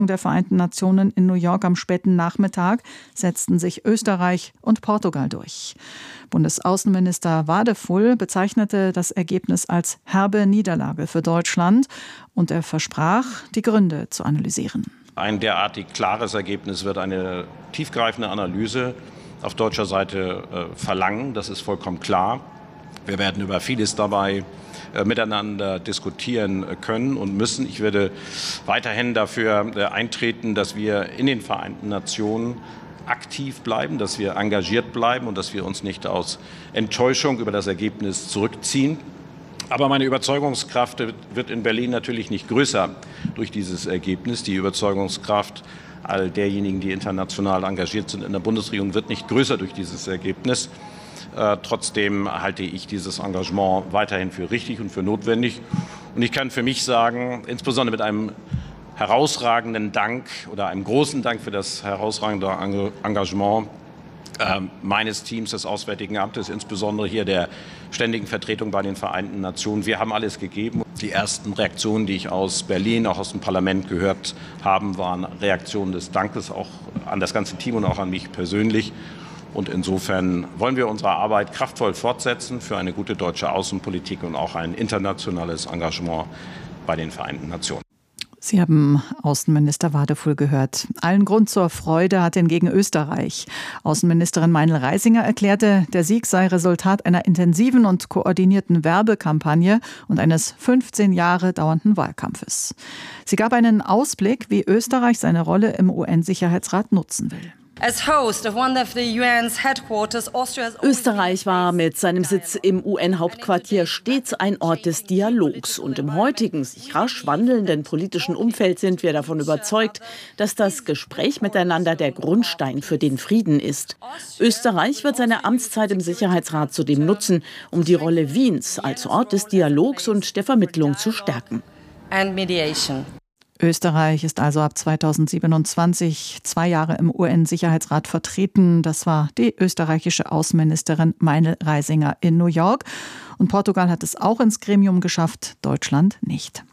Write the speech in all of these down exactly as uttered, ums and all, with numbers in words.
der Vereinten Nationen in New York am späten Nachmittag setzten sich Österreich und Portugal durch. Bundesaußenminister Wadefull bezeichnete das Ergebnis als herbe Niederlage für Deutschland und er versprach, die Gründe zu analysieren. Ein derartig klares Ergebnis wird eine tiefgreifende Analyse auf deutscher Seite äh, verlangen. Das ist vollkommen klar. Wir werden über vieles dabei äh, miteinander diskutieren können und müssen. Ich werde weiterhin dafür äh, eintreten, dass wir in den Vereinten Nationen aktiv bleiben, dass wir engagiert bleiben und dass wir uns nicht aus Enttäuschung über das Ergebnis zurückziehen. Aber meine Überzeugungskraft wird in Berlin natürlich nicht größer durch dieses Ergebnis. Die Überzeugungskraft all derjenigen, die international engagiert sind in der Bundesregierung, wird nicht größer durch dieses Ergebnis. Äh, trotzdem halte ich dieses Engagement weiterhin für richtig und für notwendig. Und ich kann für mich sagen, insbesondere mit einem herausragenden Dank oder einem großen Dank für das herausragende Engagement äh, meines Teams des Auswärtigen Amtes, insbesondere hier der ständigen Vertretung bei den Vereinten Nationen. Wir haben alles gegeben. Die ersten Reaktionen, die ich aus Berlin, auch aus dem Parlament gehört habe, waren Reaktionen des Dankes auch an das ganze Team und auch an mich persönlich. Und insofern wollen wir unsere Arbeit kraftvoll fortsetzen für eine gute deutsche Außenpolitik und auch ein internationales Engagement bei den Vereinten Nationen. Sie haben Außenminister Wadefull gehört. Allen Grund zur Freude hat hingegen Österreich. Außenministerin Meinl-Reisinger erklärte, der Sieg sei Resultat einer intensiven und koordinierten Werbekampagne und eines fünfzehn Jahre dauernden Wahlkampfes. Sie gab einen Ausblick, wie Österreich seine Rolle im U N-Sicherheitsrat nutzen will. Österreich war mit seinem Sitz im U N-Hauptquartier stets ein Ort des Dialogs. Und im heutigen, sich rasch wandelnden politischen Umfeld sind wir davon überzeugt, dass das Gespräch miteinander der Grundstein für den Frieden ist. Österreich wird seine Amtszeit im Sicherheitsrat zudem nutzen, um die Rolle Wiens als Ort des Dialogs und der Vermittlung zu stärken. Österreich ist also ab zweitausendsiebenundzwanzig zwei Jahre im U N-Sicherheitsrat vertreten. Das war die österreichische Außenministerin Meinl-Reisinger in New York. Und Portugal hat es auch ins Gremium geschafft, Deutschland nicht.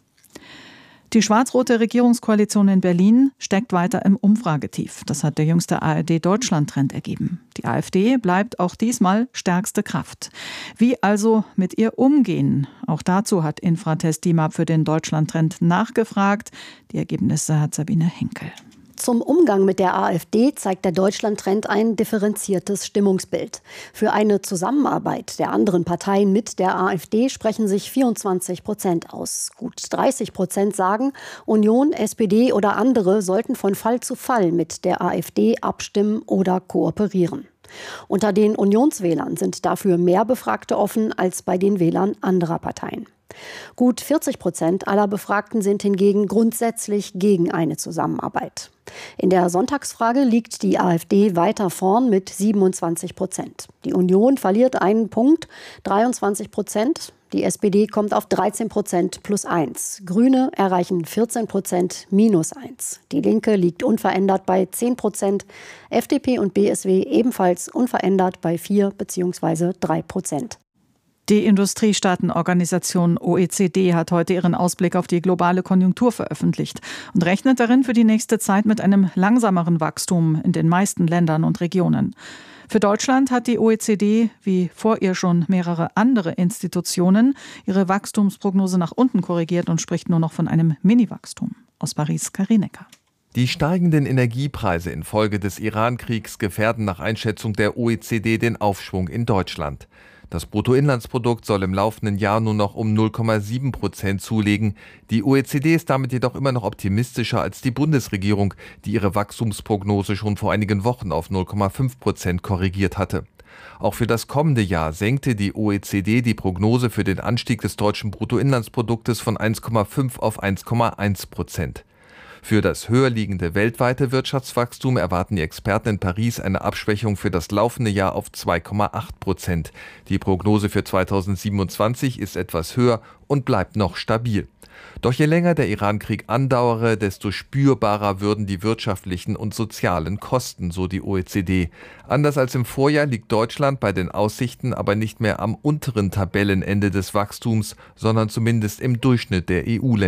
Die schwarz-rote Regierungskoalition in Berlin steckt weiter im Umfragetief. Das hat der jüngste A R D-Deutschland-Trend ergeben. Die AfD bleibt auch diesmal stärkste Kraft. Wie also mit ihr umgehen? Auch dazu hat Infratest D I M A P für den Deutschland-Trend nachgefragt. Die Ergebnisse hat Sabine Henkel. Zum Umgang mit der AfD zeigt der Deutschland-Trend ein differenziertes Stimmungsbild. Für eine Zusammenarbeit der anderen Parteien mit der AfD sprechen sich vierundzwanzig Prozent aus. Gut dreißig Prozent sagen, Union, S P D oder andere sollten von Fall zu Fall mit der AfD abstimmen oder kooperieren. Unter den Unionswählern sind dafür mehr Befragte offen als bei den Wählern anderer Parteien. Gut vierzig Prozent aller Befragten sind hingegen grundsätzlich gegen eine Zusammenarbeit. In der Sonntagsfrage liegt die AfD weiter vorn mit siebenundzwanzig Prozent. Die Union verliert einen Punkt, dreiundzwanzig Prozent. Die S P D kommt auf dreizehn Prozent plus eins. Grüne erreichen vierzehn Prozent minus eins. Die Linke liegt unverändert bei zehn Prozent. F D P und B S W ebenfalls unverändert bei vier bzw. drei Prozent. Die Industriestaatenorganisation O E C D hat heute ihren Ausblick auf die globale Konjunktur veröffentlicht und rechnet darin für die nächste Zeit mit einem langsameren Wachstum in den meisten Ländern und Regionen. Für Deutschland hat die O E C D, wie vor ihr schon mehrere andere Institutionen, ihre Wachstumsprognose nach unten korrigiert und spricht nur noch von einem Mini-Wachstum. Aus Paris, Karin Necker. Die steigenden Energiepreise infolge des Iran-Kriegs gefährden nach Einschätzung der O E C D den Aufschwung in Deutschland. Das Bruttoinlandsprodukt soll im laufenden Jahr nur noch um null Komma sieben Prozent zulegen. Die O E C D ist damit jedoch immer noch optimistischer als die Bundesregierung, die ihre Wachstumsprognose schon vor einigen Wochen auf null Komma fünf Prozent korrigiert hatte. Auch für das kommende Jahr senkte die O E C D die Prognose für den Anstieg des deutschen Bruttoinlandsproduktes von eins Komma fünf auf eins Komma eins Prozent. Für das höher liegende weltweite Wirtschaftswachstum erwarten die Experten in Paris eine Abschwächung für das laufende Jahr auf zwei Komma acht Prozent. Die Prognose für zweitausendsiebenundzwanzig ist etwas höher und bleibt noch stabil. Doch je länger der Iran-Krieg andauere, desto spürbarer würden die wirtschaftlichen und sozialen Kosten, so die O E C D. Anders als im Vorjahr liegt Deutschland bei den Aussichten aber nicht mehr am unteren Tabellenende des Wachstums, sondern zumindest im Durchschnitt der E U-Länder.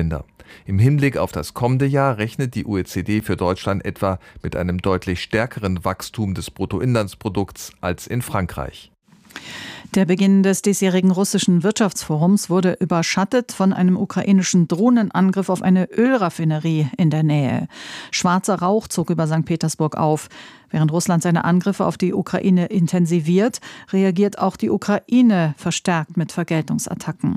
Im Hinblick auf das kommende Jahr rechnet die O E C D für Deutschland etwa mit einem deutlich stärkeren Wachstum des Bruttoinlandsprodukts als in Frankreich. Der Beginn des diesjährigen russischen Wirtschaftsforums wurde überschattet von einem ukrainischen Drohnenangriff auf eine Ölraffinerie in der Nähe. Schwarzer Rauch zog über Sankt Petersburg auf. Während Russland seine Angriffe auf die Ukraine intensiviert, reagiert auch die Ukraine verstärkt mit Vergeltungsattacken.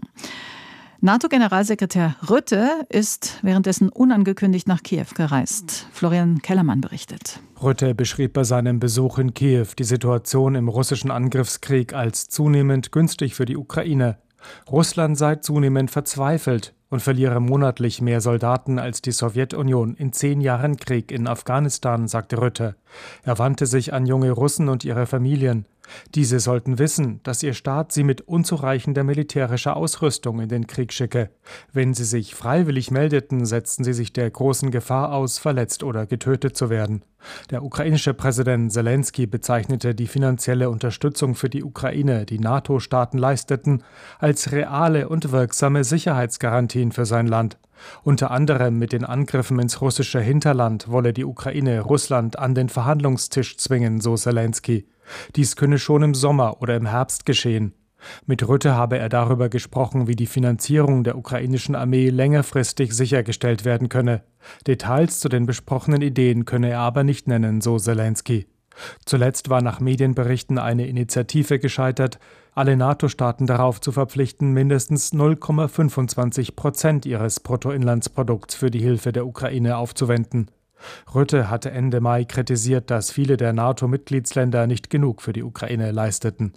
NATO-Generalsekretär Rutte ist währenddessen unangekündigt nach Kiew gereist. Florian Kellermann berichtet. Rutte beschrieb bei seinem Besuch in Kiew die Situation im russischen Angriffskrieg als zunehmend günstig für die Ukraine. Russland sei zunehmend verzweifelt und verliere monatlich mehr Soldaten als die Sowjetunion in zehn Jahren Krieg in Afghanistan, sagte Rutte. Er wandte sich an junge Russen und ihre Familien. Diese sollten wissen, dass ihr Staat sie mit unzureichender militärischer Ausrüstung in den Krieg schicke. Wenn sie sich freiwillig meldeten, setzten sie sich der großen Gefahr aus, verletzt oder getötet zu werden. Der ukrainische Präsident Selenskyj bezeichnete die finanzielle Unterstützung für die Ukraine, die NATO-Staaten leisteten, als reale und wirksame Sicherheitsgarantien für sein Land. Unter anderem mit den Angriffen ins russische Hinterland wolle die Ukraine Russland an den Verhandlungstisch zwingen, so Selenskyj. Dies könne schon im Sommer oder im Herbst geschehen. Mit Rutte habe er darüber gesprochen, wie die Finanzierung der ukrainischen Armee längerfristig sichergestellt werden könne. Details zu den besprochenen Ideen könne er aber nicht nennen, so Selenskyj. Zuletzt war nach Medienberichten eine Initiative gescheitert, alle NATO-Staaten darauf zu verpflichten, mindestens null Komma fünfundzwanzig Prozent ihres Bruttoinlandsprodukts für die Hilfe der Ukraine aufzuwenden. Rutte hatte Ende Mai kritisiert, dass viele der NATO-Mitgliedsländer nicht genug für die Ukraine leisteten.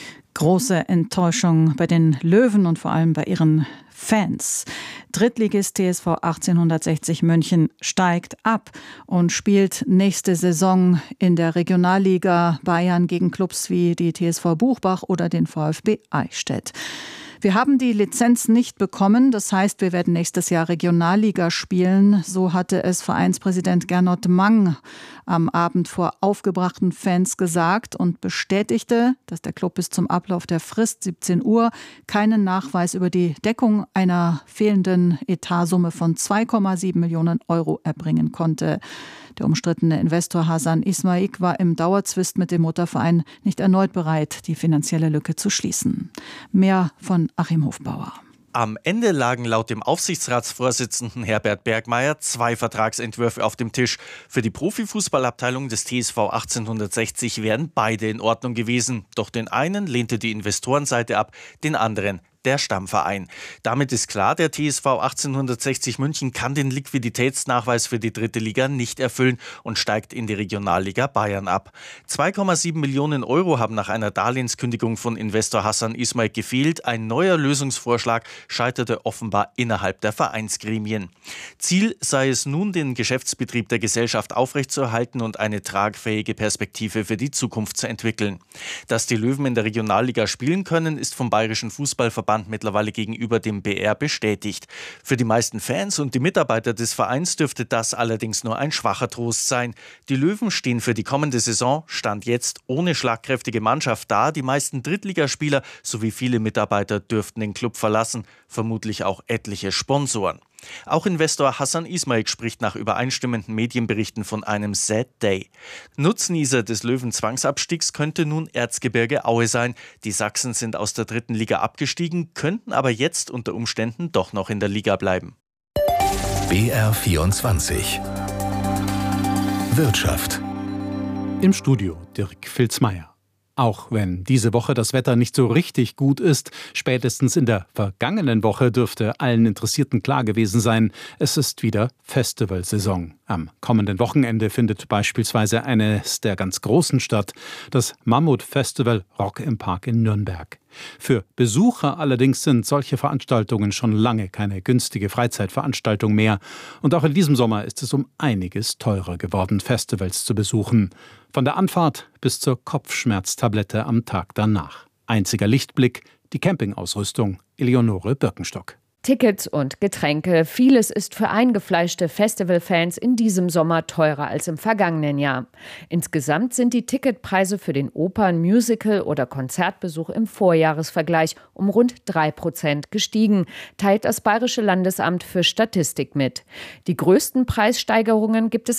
Große Enttäuschung bei den Löwen und vor allem bei ihren Fans. Drittligist T S V achtzehnhundertsechzig München steigt ab und spielt nächste Saison in der Regionalliga Bayern gegen Clubs wie die T S V Buchbach oder den VfB Eichstätt. Wir haben die Lizenz nicht bekommen, das heißt, wir werden nächstes Jahr Regionalliga spielen. So hatte es Vereinspräsident Gernot Mang am Abend vor aufgebrachten Fans gesagt und bestätigte, dass der Club bis zum Ablauf der Frist siebzehn Uhr keinen Nachweis über die Deckung einer fehlenden Etatsumme von zwei Komma sieben Millionen Euro erbringen konnte. Der umstrittene Investor Hasan Ismaik war im Dauerzwist mit dem Mutterverein nicht erneut bereit, die finanzielle Lücke zu schließen. Mehr von Achim Hofbauer. Am Ende lagen laut dem Aufsichtsratsvorsitzenden Herbert Bergmeier zwei Vertragsentwürfe auf dem Tisch. Für die Profifußballabteilung des T S V achtzehnhundertsechzig wären beide in Ordnung gewesen. Doch den einen lehnte die Investorenseite ab, den anderen der Stammverein. Damit ist klar, der T S V achtzehnhundertsechzig München kann den Liquiditätsnachweis für die dritte Liga nicht erfüllen und steigt in die Regionalliga Bayern ab. zwei Komma sieben Millionen Euro haben nach einer Darlehenskündigung von Investor Hasan Ismaik gefehlt. Ein neuer Lösungsvorschlag scheiterte offenbar innerhalb der Vereinsgremien. Ziel sei es nun, den Geschäftsbetrieb der Gesellschaft aufrechtzuerhalten und eine tragfähige Perspektive für die Zukunft zu entwickeln. Dass die Löwen in der Regionalliga spielen können, ist vom Bayerischen Fußballverband mittlerweile gegenüber dem B R bestätigt. Für die meisten Fans und die Mitarbeiter des Vereins dürfte das allerdings nur ein schwacher Trost sein. Die Löwen stehen für die kommende Saison, Stand jetzt, ohne schlagkräftige Mannschaft da. Die meisten Drittligaspieler sowie viele Mitarbeiter dürften den Club verlassen, vermutlich auch etliche Sponsoren. Auch Investor Hasan Ismaik spricht nach übereinstimmenden Medienberichten von einem Sad Day. Nutznießer des Löwen-Zwangsabstiegs könnte nun Erzgebirge Aue sein. Die Sachsen sind aus der dritten Liga abgestiegen, könnten aber jetzt unter Umständen doch noch in der Liga bleiben. B R vierundzwanzig Wirtschaft. Im Studio Dirk Filzmeier. Auch wenn diese Woche das Wetter nicht so richtig gut ist, spätestens in der vergangenen Woche dürfte allen Interessierten klar gewesen sein, es ist wieder Festivalsaison. Am kommenden Wochenende findet beispielsweise eines der ganz großen statt, das Mammut-Festival Rock im Park in Nürnberg. Für Besucher allerdings sind solche Veranstaltungen schon lange keine günstige Freizeitveranstaltung mehr. Und auch in diesem Sommer ist es um einiges teurer geworden, Festivals zu besuchen. Von der Anfahrt bis zur Kopfschmerztablette am Tag danach. Einziger Lichtblick, die Campingausrüstung. Eleonore Birkenstock. Tickets und Getränke. Vieles ist für eingefleischte Festivalfans in diesem Sommer teurer als im vergangenen Jahr. Insgesamt sind die Ticketpreise für den Opern-, Musical- oder Konzertbesuch im Vorjahresvergleich um rund drei Prozent gestiegen, teilt das Bayerische Landesamt für Statistik mit. Die größten Preissteigerungen gibt es